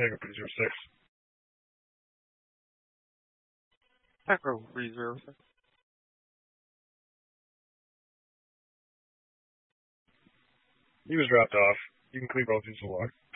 Yeah, go 306. Echo 306. He was dropped off. You can clear both these along.